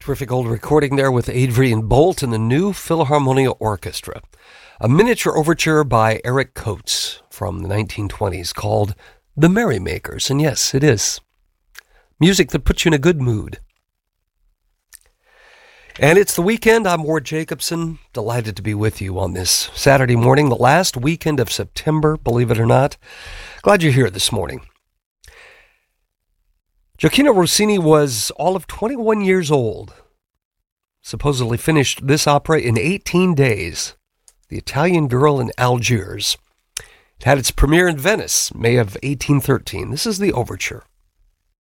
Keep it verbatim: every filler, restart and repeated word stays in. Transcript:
Terrific old recording there with Adrian Bolt and the New Philharmonia Orchestra. A miniature overture by Eric Coates from the nineteen twenties called The Merrymakers. And yes, it is music that puts you in a good mood. And it's the weekend. I'm Ward Jacobson. Delighted to be with you on this Saturday morning, the last weekend of September, believe it or not. Glad you're here this morning. Gioachino Rossini was all of twenty-one years old. Supposedly finished this opera in eighteen days. The Italian Girl in Algiers. It had its premiere in Venice, May of eighteen thirteen. This is the overture.